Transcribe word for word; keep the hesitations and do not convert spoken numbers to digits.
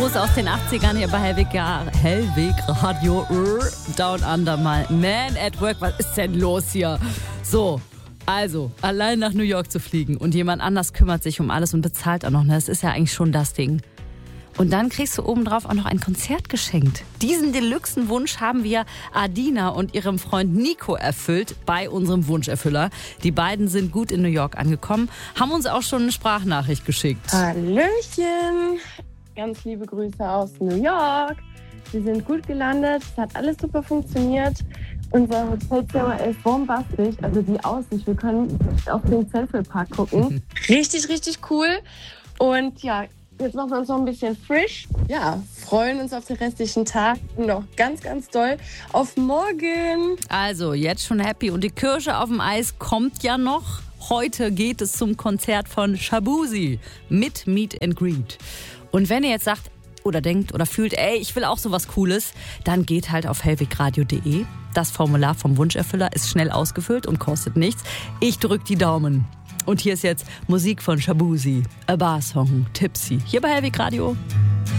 Große aus den achtzigern hier bei Hellweg, Hellweg Radio Down Under mal. Man at Work, was ist denn los hier? So, also, allein nach New York zu fliegen und jemand anders kümmert sich um alles und bezahlt auch noch, ne? Das ist ja eigentlich schon das Ding. Und dann kriegst du obendrauf auch noch ein Konzert geschenkt. Diesen Deluxen-Wunsch haben wir Adina und ihrem Freund Nico erfüllt bei unserem Wunscherfüller. Die beiden sind gut in New York angekommen, haben uns auch schon eine Sprachnachricht geschickt. Hallöchen, ganz liebe Grüße aus New York. Wir sind gut gelandet, es hat alles super funktioniert. Unser Hotelzimmer ist bombastisch, also die Aussicht, wir können auf den Central Park gucken. Richtig, richtig cool. Und ja, jetzt machen wir uns noch ein bisschen frisch. Ja, freuen uns auf den restlichen Tag und noch ganz, ganz doll auf morgen. Also, jetzt schon happy. Und die Kirsche auf dem Eis kommt ja noch. Heute geht es zum Konzert von Shaboozey mit Meet and Greet. Und wenn ihr jetzt sagt oder denkt oder fühlt, ey, ich will auch sowas Cooles, dann geht halt auf hellwegradio punkt de. Das Formular vom Wunscherfüller ist schnell ausgefüllt und kostet nichts. Ich drück die Daumen. Und hier ist jetzt Musik von Shaboozey, A Bar Song, Tipsy, hier bei Hellweg Radio.